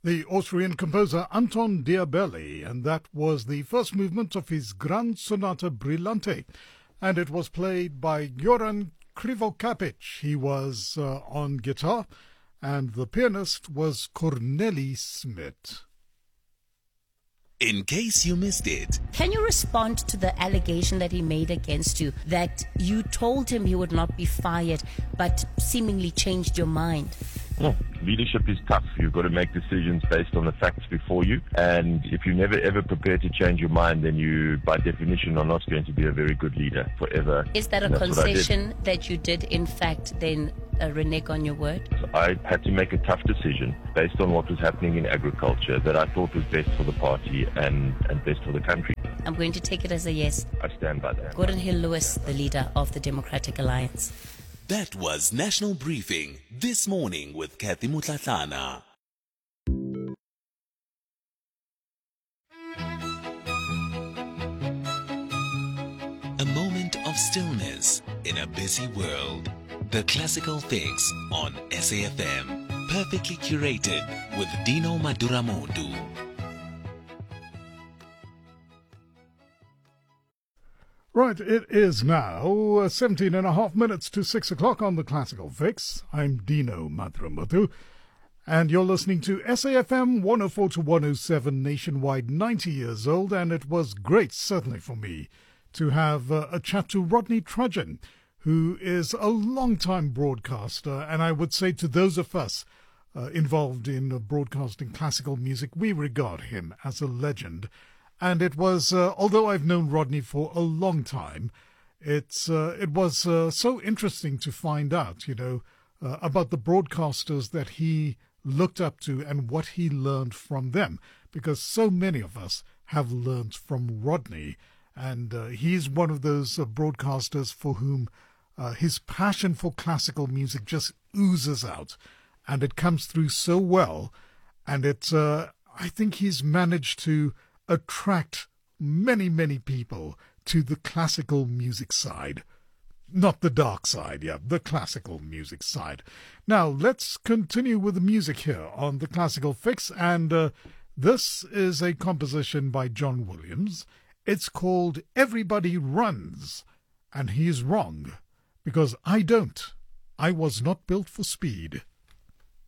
The Austrian composer Anton Diabelli, and that was the first movement of his Grand Sonata Brillante, and it was played by Goran Krivokapic. He was on guitar, and the pianist was Corneli Smit. In case you missed it. Can you respond to the allegation that he made against you, that you told him he would not be fired, but seemingly changed your mind? Well, leadership is tough. You've got to make decisions based on the facts before you. And if you never ever prepare to change your mind, then you, by definition, are not going to be a very good leader forever. Is that a concession that you did, in fact, then renege on your word? So I had to make a tough decision based on what was happening in agriculture that I thought was best for the party and best for the country. I'm going to take it as a yes. I stand by that. Gordon Hill-Lewis, the leader of the Democratic Alliance. That was National Briefing This Morning with Kathy Mutlatlana. A moment of stillness in a busy world. The Classical Fix on SAFM. Perfectly curated with Dino Maduramodu. Right, it is now 17 and a half minutes to 6 o'clock on the Classical Fix. I'm Dino Maduramodu, and you're listening to SAFM 104 to 107 nationwide, 90 years old, and it was great, certainly for me, to have a chat to Rodney Trudgeon, who is a long-time broadcaster, and I would say to those of us involved in broadcasting classical music, we regard him as a legend. And it was, although I've known Rodney for a long time, it was so interesting to find out, about the broadcasters that he looked up to and what he learned from them, because so many of us have learned from Rodney, and he's one of those broadcasters for whom his passion for classical music just oozes out, and it comes through so well, and I think he's managed to attract many, many people to the classical music side. Not the dark side, the classical music side. Now, let's continue with the music here on the Classical Fix, and this is a composition by John Williams. It's called Everybody Runs, and he's wrong, because I don't. I was not built for speed.